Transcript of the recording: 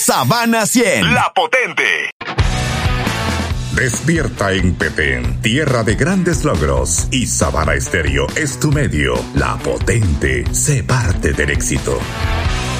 Sabana 100, La Potente. Despierta en Petén, tierra de grandes logros, y Sabana Estéreo es tu medio. La Potente, sé parte del éxito.